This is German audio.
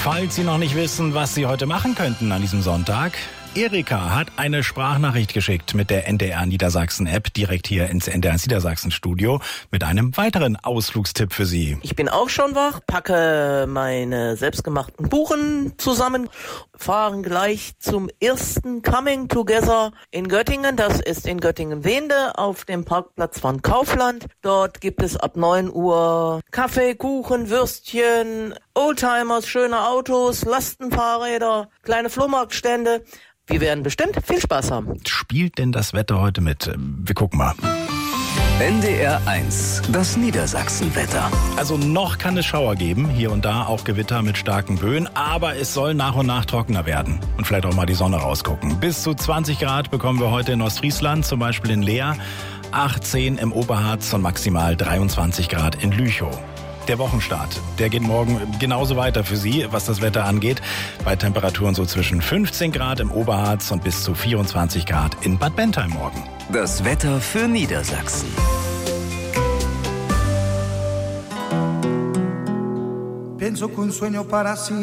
Falls Sie noch nicht wissen, was Sie heute machen könnten an diesem Sonntag, Erika hat eine Sprachnachricht geschickt mit der NDR Niedersachsen App direkt hier ins NDR Niedersachsen Studio mit einem weiteren Ausflugstipp für Sie. Ich bin auch schon wach, packe meine selbstgemachten Buchen zusammen, fahren gleich zum ersten Coming Together in Göttingen. Das ist in Göttingen-Wende auf dem Parkplatz von Kaufland. Dort gibt es ab 9 Uhr Kaffee, Kuchen, Würstchen, Oldtimers, schöne Autos, Lastenfahrräder, kleine Flohmarktstände. Wir werden bestimmt viel Spaß haben. Spielt denn das Wetter heute mit? Wir gucken mal. NDR 1, das Niedersachsenwetter. Also noch kann es Schauer geben, hier und da auch Gewitter mit starken Böen, aber es soll nach und nach trockener werden und vielleicht auch mal die Sonne rausgucken. Bis zu 20 Grad bekommen wir heute in Ostfriesland, zum Beispiel in Leer, 18 im Oberharz und maximal 23 Grad in Lüchow. Der Wochenstart, der geht morgen genauso weiter für Sie, was das Wetter angeht. Bei Temperaturen so zwischen 15 Grad im Oberharz und bis zu 24 Grad in Bad Bentheim morgen. Das Wetter für Niedersachsen. Pienso que un sueño para siempre.